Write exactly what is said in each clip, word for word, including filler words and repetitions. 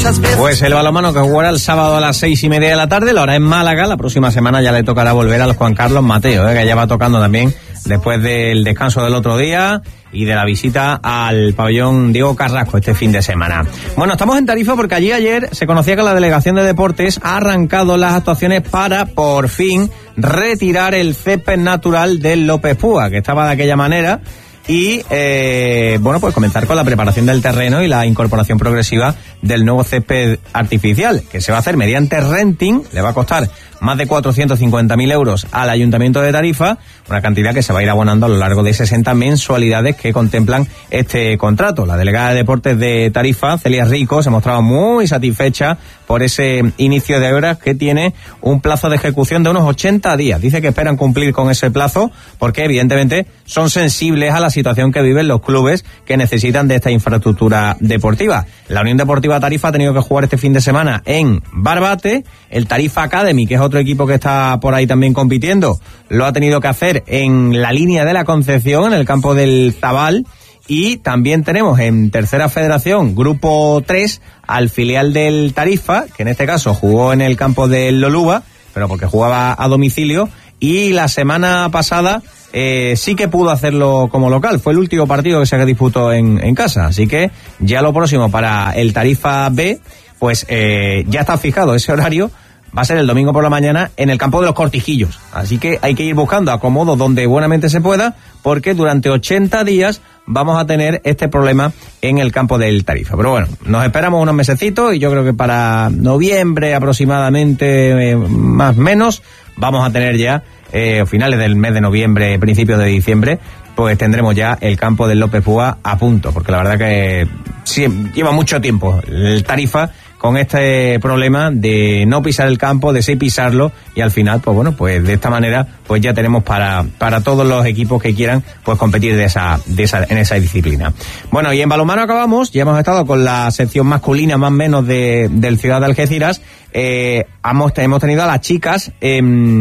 muchas veces. Pues el balonmano que jugará el sábado a las seis y media de la tarde, lo hará en Málaga. La próxima semana ya le tocará volver al Juan Carlos Mateo, ¿eh? Que ya va tocando también después del descanso del otro día y de la visita al pabellón Diego Carrasco este fin de semana. Bueno, estamos en Tarifa porque allí ayer se conocía que la Delegación de Deportes ha arrancado las actuaciones para, por fin, retirar el césped natural del López Púa, que estaba de aquella manera, y, eh, bueno, pues comenzar con la preparación del terreno y la incorporación progresiva del nuevo césped artificial, que se va a hacer mediante renting. Le va a costar más de cuatrocientos cincuenta mil euros al Ayuntamiento de Tarifa, una cantidad que se va a ir abonando a lo largo de sesenta mensualidades que contemplan este contrato. La delegada de Deportes de Tarifa, Celia Rico, se ha mostrado muy satisfecha por ese inicio de obras que tiene un plazo de ejecución de unos ochenta días. Dice que esperan cumplir con ese plazo porque evidentemente son sensibles a la situación que viven los clubes que necesitan de esta infraestructura deportiva. La Unión Deportiva Tarifa ha tenido que jugar este fin de semana en Barbate. El Tarifa Academy, que es otro equipo que está por ahí también compitiendo, lo ha tenido que hacer en la línea de la Concepción, en el campo del Zabal. Y también tenemos en Tercera Federación, Grupo tres, al filial del Tarifa, que en este caso jugó en el campo del Loluba, pero porque jugaba a domicilio, y la semana pasada eh, sí que pudo hacerlo como local. Fue el último partido que se disputó en, en casa, así que ya lo próximo para el Tarifa B, pues eh, ya está fijado ese horario. Va a ser el domingo por la mañana en el campo de los Cortijillos. Así que hay que ir buscando acomodo donde buenamente se pueda, porque durante ochenta días vamos a tener este problema en el campo del Tarifa. Pero bueno, nos esperamos unos mesecitos y yo creo que para noviembre aproximadamente, eh, más o menos, vamos a tener ya, eh, finales del mes de noviembre, principios de diciembre, pues tendremos ya el campo del López Púa a punto, porque la verdad que sí, lleva mucho tiempo el Tarifa con este problema de no pisar el campo, de sí pisarlo, y al final, pues bueno, pues de esta manera, pues ya tenemos para para todos los equipos que quieran, pues competir de esa de esa en esa disciplina. Bueno, y en balonmano acabamos, ya hemos estado con la sección masculina más o menos de del Ciudad de Algeciras. Eh, hemos, hemos tenido a las chicas eh,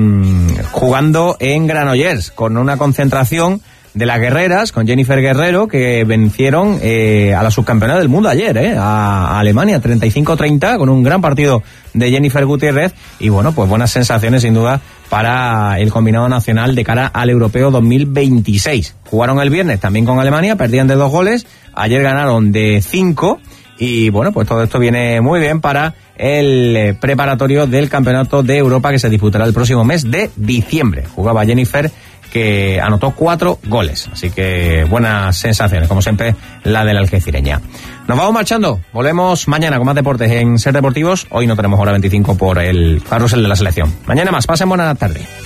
jugando en Granollers, con una concentración de las guerreras, con Jennifer Guerrero, que vencieron eh, a la subcampeona del mundo ayer, eh, a, a Alemania, treinta y cinco treinta, con un gran partido de Jennifer Gutiérrez, y bueno, pues buenas sensaciones sin duda para el combinado nacional de cara al Europeo dos mil veintiséis. Jugaron el viernes también con Alemania, perdían de dos goles, ayer ganaron de cinco, y bueno, pues todo esto viene muy bien para el eh, preparatorio del Campeonato de Europa que se disputará el próximo mes de diciembre. Jugaba Jennifer, que anotó cuatro goles, así que buenas sensaciones, como siempre, la de la algecireña. Nos vamos marchando, volvemos mañana con más deportes en Ser Deportivos. Hoy no tenemos hora veinticinco por el carrusel de la selección. Mañana más, pasen buenas tardes.